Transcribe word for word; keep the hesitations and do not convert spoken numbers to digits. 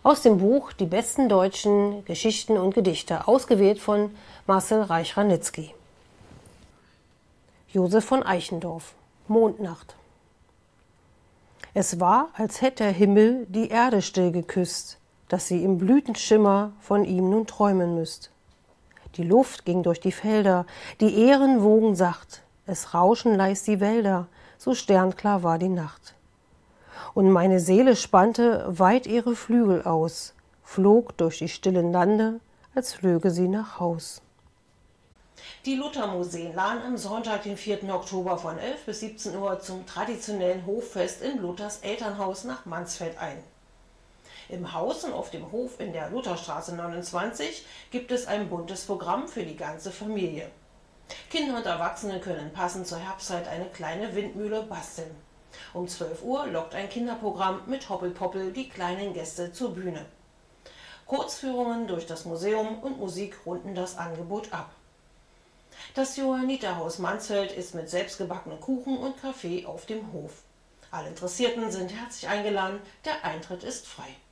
Aus dem Buch Die besten deutschen Geschichten und Gedichte, ausgewählt von Marcel Reich-Ranitzky. Josef von Eichendorff, Mondnacht. Es war, als hätt der Himmel die Erde still geküsst, dass sie im Blütenschimmer von ihm nun träumen müsst. Die Luft ging durch die Felder, die Ähren wogen sacht, es rauschen leis die Wälder, so sternklar war die Nacht. Und meine Seele spannte weit ihre Flügel aus, flog durch die stillen Lande, als flöge sie nach Haus. Die Luthermuseen laden am Sonntag, den vierten Oktober von elf bis siebzehn Uhr zum traditionellen Hoffest in Luthers Elternhaus nach Mansfeld ein. Im Haus und auf dem Hof in der Lutherstraße neunundzwanzig gibt es ein buntes Programm für die ganze Familie. Kinder und Erwachsene können passend zur Herbstzeit eine kleine Windmühle basteln. Um zwölf Uhr lockt ein Kinderprogramm mit Hoppelpoppel die kleinen Gäste zur Bühne. Kurzführungen durch das Museum und Musik runden das Angebot ab. Das Johanniterhaus Mansfeld ist mit selbstgebackenen Kuchen und Kaffee auf dem Hof. Alle Interessierten sind herzlich eingeladen, der Eintritt ist frei.